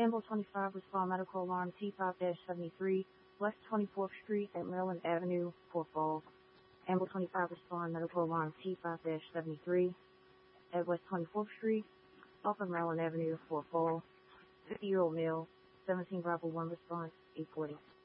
Amble 25 respond medical alarm T5-73, West 24th Street at Maryland Avenue, Fort Falls. Amble 25 respond medical alarm T5-73 at West 24th Street, off of Maryland Avenue, Fort Falls. 50-year-old male, 17 Bravo 1 response, 840.